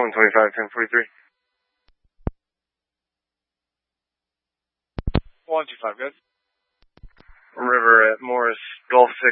125, 1043. 125, good. River at Morris, Gulf 6.